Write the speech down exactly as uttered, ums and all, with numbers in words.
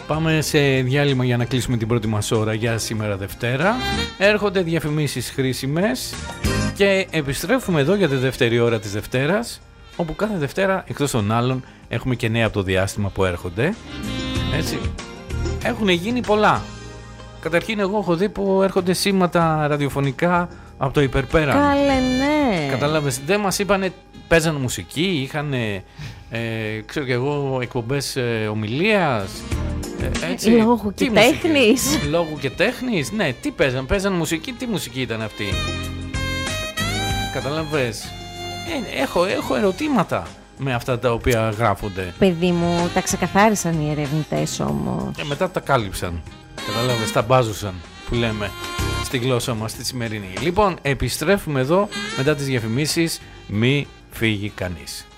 Πάμε σε διάλειμμα για να κλείσουμε την πρώτη μας ώρα για σήμερα Δευτέρα. Έρχονται διαφημίσεις χρήσιμες και επιστρέφουμε εδώ για τη δεύτερη ώρα της Δευτέρας, όπου κάθε Δευτέρα εκτός των άλλων έχουμε και νέα από το διάστημα που έρχονται. Έτσι, έχουν γίνει πολλά. Καταρχήν εγώ έχω δει που έρχονται σήματα ραδιοφωνικά από το υπερπέραν. Καλέ, ναι. Κατάλαβες, δεν μας είπανε, παίζαν μουσική, είχαν, ε, ξέρω και εγώ, εκπομπές ε, ομιλίας. Ε, έτσι. Λόγου και τέχνης. Λόγου και τέχνης, ναι, τι παίζαν, παίζαν μουσική, τι μουσική ήταν αυτή. Καταλαβες, ε, έχω, έχω ερωτήματα με αυτά τα οποία γράφονται. Παιδί μου, τα ξεκαθάρισαν οι ερευνητές όμως. Και μετά τα κάλυψαν. Κατάλαβες, τα μπάζουσαν που λέμε στη γλώσσα μας τη σημερινή. Λοιπόν, επιστρέφουμε εδώ μετά τις διαφημίσεις. Μη φύγει κανείς.